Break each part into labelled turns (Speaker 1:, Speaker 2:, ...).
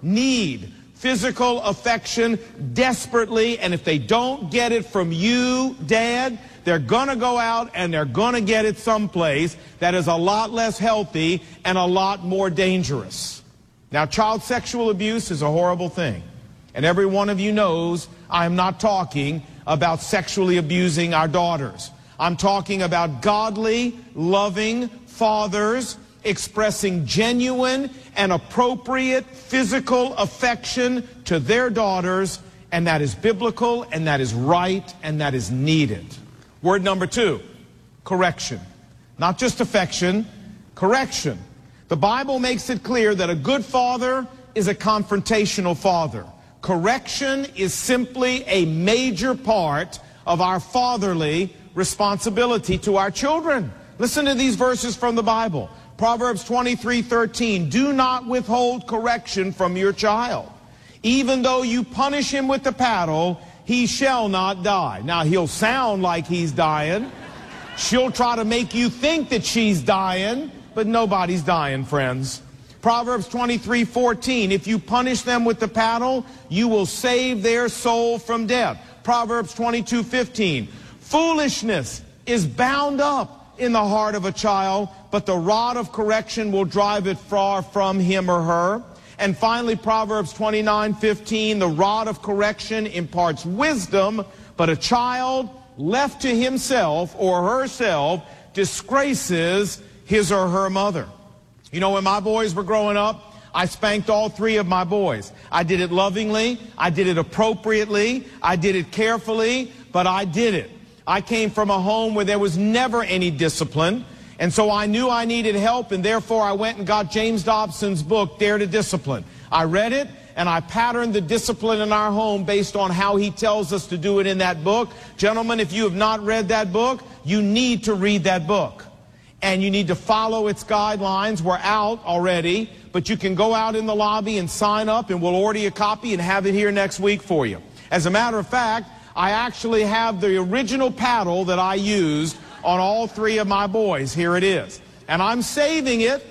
Speaker 1: need physical affection desperately, and if they don't get it from you, Dad, they're going to go out and they're going to get it someplace that is a lot less healthy and a lot more dangerous. Now, child sexual abuse is a horrible thing, and every one of you knows I'm not talking about sexually abusing our daughters. I'm talking about godly, loving fathers expressing genuine and appropriate physical affection to their daughters, and that is biblical, and that is right, and that is needed. Word number 2, correction. Not just affection, correction. The Bible makes it clear that a good father is a confrontational father. Correction is simply a major part of our fatherly responsibility to our children. Listen to these verses from the Bible. Proverbs 23:13, do not withhold correction from your child. Even though you punish him with the paddle, he shall not die. Now, he'll sound like he's dying. She'll try to make you think that she's dying, but nobody's dying, friends. Proverbs 23:14, if you punish them with the paddle, you will save their soul from death. Proverbs 22:15, foolishness is bound up in the heart of a child, but the rod of correction will drive it far from him or her. And finally, Proverbs 29:15, the rod of correction imparts wisdom, but a child left to himself or herself disgraces his or her mother. You know, when my boys were growing up, I spanked all 3 of my boys. I did it lovingly, I did it appropriately, I did it carefully, but I did it. I came from a home where there was never any discipline, and so I knew I needed help, and therefore I went and got James Dobson's book, Dare to Discipline. I read it, and I patterned the discipline in our home based on how he tells us to do it in that book. Gentlemen, if you have not read that book, you need to read that book. And you need to follow its guidelines. We're out already, but you can go out in the lobby and sign up, and we'll order you a copy and have it here next week for you. As a matter of fact, I actually have the original paddle that I used on all 3 of my boys. Here it is. And I'm saving it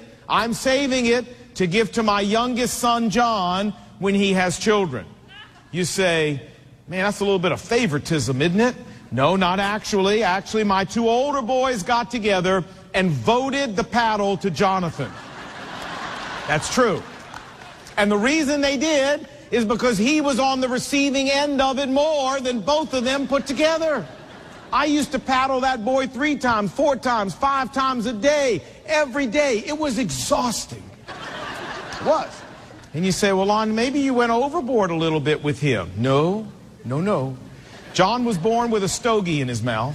Speaker 1: to give to my youngest son, John, when he has children. You say, man, that's a little bit of favoritism, isn't it? No, not actually. Actually, my 2 older boys got together and voted the paddle to Jonathan. That's true. And the reason they did is because he was on the receiving end of it more than both of them put together. I used to paddle that boy 3 times, 4 times, 5 times a day, every day. It was exhausting. It was. And you say, well, Lon, maybe you went overboard a little bit with him. No. John was born with a stogie in his mouth.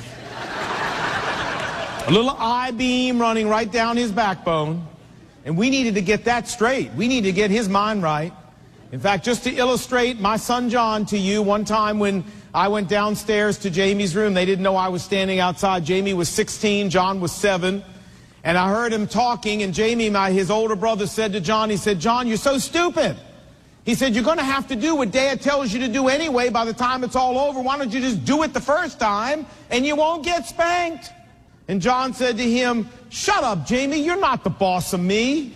Speaker 1: A little I-beam running right down his backbone. And we needed to get that straight. We needed to get his mind right. In fact, just to illustrate my son John to you, one time when I went downstairs to Jamie's room, they didn't know I was standing outside. Jamie was 16, John was 7. And I heard him talking, and Jamie, his older brother, said to John, he said, John, you're so stupid. He said, you're going to have to do what Dad tells you to do anyway by the time it's all over. Why don't you just do it the first time, and you won't get spanked? And John said to him, shut up, Jamie, you're not the boss of me.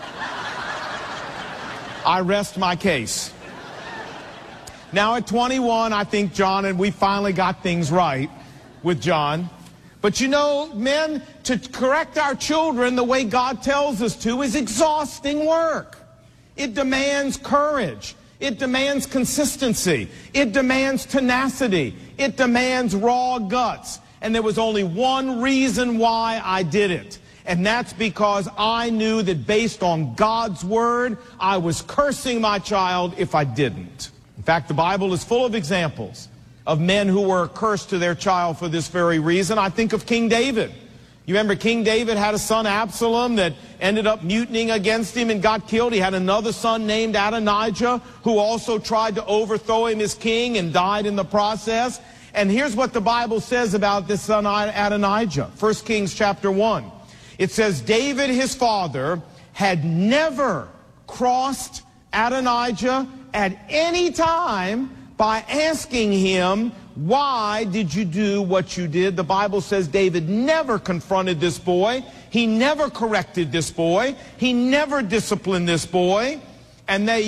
Speaker 1: I rest my case. Now at 21, I think John and we finally got things right with John. But you know, men, to correct our children the way God tells us to is exhausting work. It demands courage. It demands consistency. It demands tenacity. It demands raw guts. And there was only one reason why I did it. And that's because I knew that based on God's word, I was cursing my child if I didn't. In fact, the Bible is full of examples of men who were cursed to their child for this very reason. I think of King David. You remember King David had a son, Absalom, that ended up mutinying against him and got killed. He had another son named Adonijah who also tried to overthrow him as king and died in the process. And here's what the Bible says about this son Adonijah. 1 Kings chapter 1. It says, David, his father, had never crossed Adonijah at any time by asking him, why did you do what you did? The Bible says David never confronted this boy. He never corrected this boy. He never disciplined this boy. And